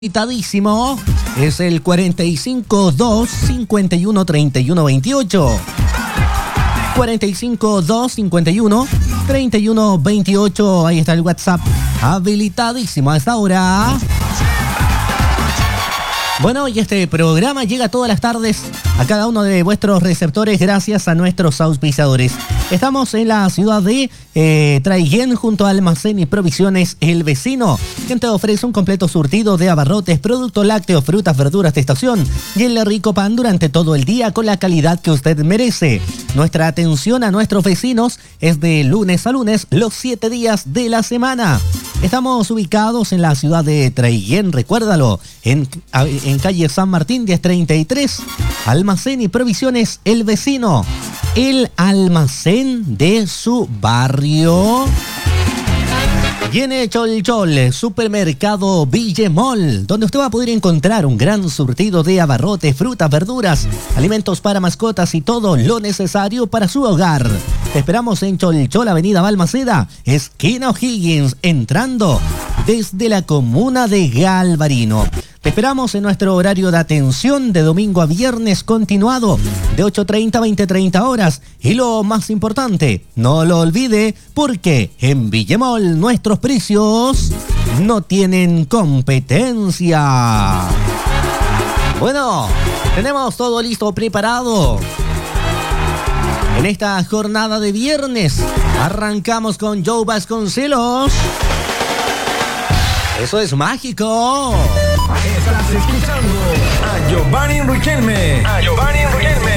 Invitadísimo es el 45-2 51 31 28. 45-2 51 31 28. Ahí está el WhatsApp habilitadísimo a esta hora. Bueno, y este programa llega todas las tardes a cada uno de vuestros receptores gracias a nuestros auspiciadores. Estamos en la ciudad de Traiguén junto a Almacén y Provisiones El Vecino, quien te ofrece un completo surtido de abarrotes, productos lácteos, frutas, verduras de estación y el rico pan durante todo el día con la calidad que usted merece. Nuestra atención a nuestros vecinos es de lunes a lunes los 7 días de la semana. Estamos ubicados en la ciudad de Traiguén, recuérdalo, en calle San Martín 1033, Almacén y Provisiones El Vecino, el almacén de su barrio. Y en el Cholchol, supermercado Villemol, donde usted va a poder encontrar un gran surtido de abarrotes, frutas, verduras, alimentos para mascotas y todo lo necesario para su hogar. Te esperamos en Cholchol, avenida Balmaceda, esquina O'Higgins, entrando desde la comuna de Galvarino. Te esperamos en nuestro horario de atención de domingo a viernes continuado de 8:30 a 20:30 horas. Y lo más importante, no lo olvide, porque en Villemol nuestros precios no tienen competencia. Bueno, tenemos todo listo, preparado. En esta jornada de viernes arrancamos con Joe Vasconcelos. Eso es mágico. Estás escuchando a Giovanni Riquelme.